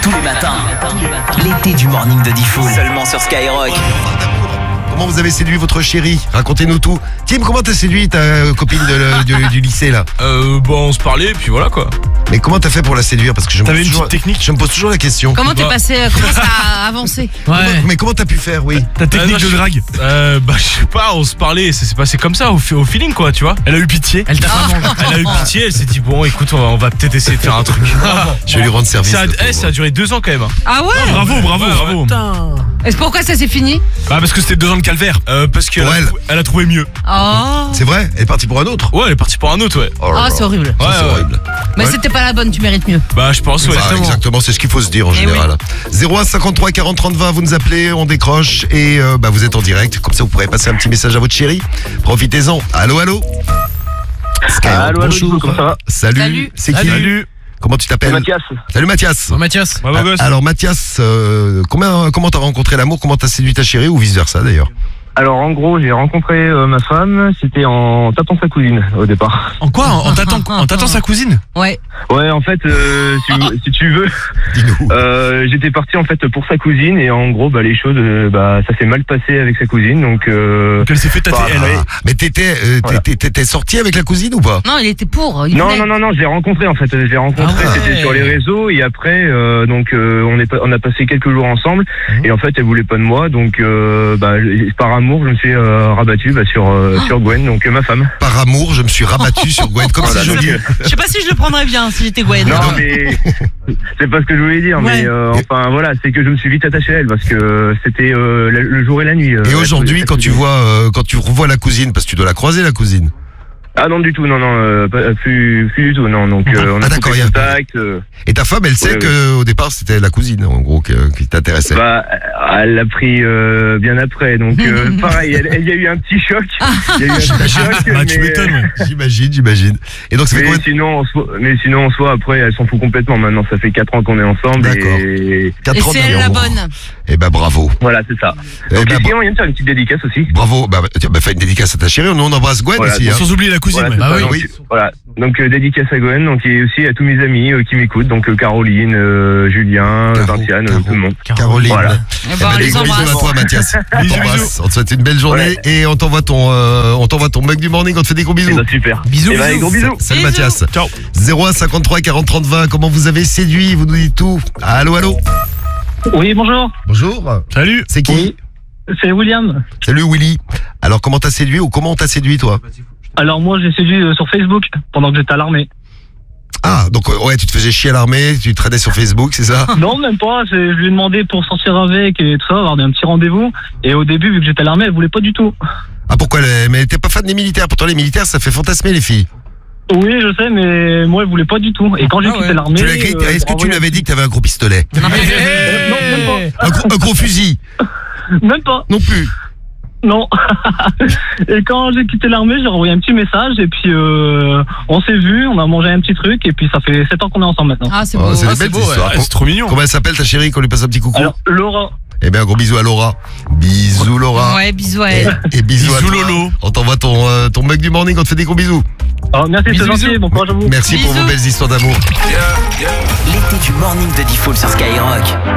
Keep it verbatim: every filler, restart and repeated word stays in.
tous les matins. L'été du morning de Diffoul. Seulement sur Skyrock. Comment vous avez séduit votre chérie? Racontez-nous tout. Tim, comment t'as séduit ta euh, copine de, de- du lycée là? Euh, bon, on se parlait, puis voilà quoi. Mais comment t'as fait pour la séduire? Parce que je me T'avais pose une toujours, petite technique? je me pose toujours la question. Comment t'es Bah. passé, euh, comment ça a avancé? Comment- Mais comment t'as pu faire, oui? Ta technique de drague? Euh, bah, je sais pas, on se parlait, ça s'est passé comme ça, au, fi- au feeling quoi, tu vois. Elle a eu pitié. Elle t'a Elle a eu pitié, elle s'est dit, bon, écoute, on va, on va peut-être essayer de faire un truc. Je vais lui rendre service. Ça a, le eh, pauvre. ça a duré deux ans quand même. hein. Ah ouais? Bravo, bravo, bravo. Et c'est pourquoi ça s'est fini? Bah, parce que c'était deux ans de calvaire. Euh, parce qu'elle Pour a, elle. trou- elle a trouvé mieux. Oh, C'est vrai? Elle est partie pour un autre? Ouais, elle est partie pour un autre, ouais. Oh là Ah, là. c'est horrible. Ça, Ouais, c'est ouais. horrible. Mais Ouais. c'était pas la bonne, tu mérites mieux. Bah, je pense, ouais. Bah, exactement, c'est ce qu'il faut se dire en Eh général. zéro un cinquante-trois quarante trente vingt, vous nous appelez, on décroche et euh, bah, vous êtes en direct. Comme ça, vous pourrez passer un petit message à votre chérie. Profitez-en. Allô, allô. Skyrock, Allô, allô, bonjour. comment ça va? Salut. Salut. C'est qui? Salut. Comment tu t'appelles? Mathias. Salut Mathias. Mathias. Bravo, Ah, gosse. Alors Mathias, euh, combien, comment t'as rencontré l'amour? Comment t'as séduit ta chérie ou vice versa d'ailleurs? Alors en gros, j'ai rencontré euh, ma femme, c'était en tapant sa cousine au départ. En quoi? En t'attend, en t'attend sa cousine? Ouais. Ouais, en fait, euh, si, si tu veux, Dis-nous. euh, j'étais parti en fait pour sa cousine et en gros, bah les choses, euh, bah ça s'est mal passé avec sa cousine, donc. Euh, Donc elle s'est fait tâter bah, elle. ouais. Ah, mais t'étais, euh, Voilà. t'étais, t'étais sorti avec la cousine ou pas? Non, il était pour. Il Non, voulait. non, non, non, j'ai rencontré en fait, j'ai rencontré, Ah ouais. c'était sur les réseaux et après, euh, donc euh, on est, pas- on a passé quelques jours ensemble et en fait, elle voulait pas de moi, donc euh, bah par amour, je me suis euh, rabattu bah, sur euh, sur Gwen, donc euh, ma femme. Par amour, je me suis rabattu sur Gwen. Comme Voilà, c'est donc, joli. euh, Je sais pas si je le prendrais bien si j'étais Gwen. Non, mais c'est pas ce que je voulais dire, Ouais. mais euh, enfin voilà, c'est que je me suis vite attaché à elle parce que c'était euh, le, le jour et la nuit. euh, Et la aujourd'hui, cousine. quand tu vois, euh, quand tu revois la cousine, parce que tu dois la croiser la cousine. Ah non du tout, non non, euh, pas- plus plus du tout, non. Donc euh, on Ah, a d'accord, coupé y a- contact. euh, Et ta femme, elle sait Ouais, que au départ c'était la cousine, en gros, que- qui t'intéressait. bah, elle l'a pris euh, bien après, donc euh, pareil, elle- elle- il y a eu un petit choc. Il y a eu un petit choc, Bah, tu mais, m'étonnes, ouais. J'imagine, j'imagine. Et donc ça fait mais combien de... sinon, en soi, mais sinon en soi après, elle s'en fout complètement. Maintenant, ça fait quatre ans qu'on est ensemble D'accord. et Et quatre ans c'est elle la d'amour. bonne. Eh ben bravo. voilà, c'est ça. Eh Donc ben, ici, bra- on vient de faire une petite dédicace aussi. bravo. Bah, tiens, bah, fais une dédicace à ta chérie. Nous on embrasse Gwen Voilà, aussi. Hein. Sans oublier la cousine, Voilà, ouais. c'est Bah ça, oui. donc, voilà. Donc euh, dédicace à Gwen, donc et aussi à tous mes amis euh, qui m'écoutent, donc euh, Caroline, euh, Julien, Caro, Vinciane, Caro. euh, tout le monde. Caroline. Voilà. Eh Eh ben, ben, on des les gros bisous embrasse. à toi, Mathias. On Bisous, t'embrasse. bisous. On te souhaite une belle journée et on t'envoie ton, euh, on t'envoie ton mug du morning. On te fait des gros Eh bisous. ben, super. Bisous, Eh ben, bisous. gros bisous. Salut Bisous. Mathias. Ciao. zéro un cinquante-trois quarante trente vingt. Comment vous avez séduit? Vous nous dites tout. Allô, allô. Oui, bonjour, Bonjour. Salut. C'est qui? Oui. c'est William. Salut Willy. Alors comment t'as séduit ou comment on t'a séduit toi? Alors moi, j'ai séduit euh, sur Facebook pendant que j'étais à l'armée. Ah donc euh, ouais, tu te faisais chier à l'armée, tu traînais sur Facebook, c'est ça? Non, même pas. c'est- Je lui ai demandé pour sortir avec et tout ça, avoir un petit rendez-vous. Et au début, vu que j'étais à l'armée, elle voulait pas du tout. Ah pourquoi elle- Mais t'es pas fan des militaires? Pourtant les militaires ça fait fantasmer les filles. Oui, je sais, mais moi, elle voulait pas du tout. Et quand j'ai Ah quitté ouais. l'armée, Tu l'as écrit- euh, Est-ce que tu envoyé- lui avais dit que t'avais un gros pistolet? Non, même Un gros, un gros fusil? pas. Même pas. Non plus. Non. Et quand j'ai quitté l'armée, j'ai envoyé un petit message et puis euh, on s'est vu, on a mangé un petit truc et puis ça fait sept ans qu'on est ensemble maintenant. Ah, c'est Oh, beau. c'est Ah, des c'est belles beau, ouais. histoires. Ah, c'est trop mignon. Comment elle s'appelle ta chérie qu'on lui passe un petit coucou? Alors, Laura. Eh bien un gros bisou à Laura. Bisous Laura. Ouais, bisous à Et, elle. et bisous, à Bisous, toi. Lolo. On t'envoie ton, euh, ton mug du morning, on te fait des gros bisous. Alors, merci, Bisous, c'est gentil, bisous. bon courage à vous. Merci pour Bisous. vos belles histoires d'amour. L'été du morning de Diffoul sur Skyrock.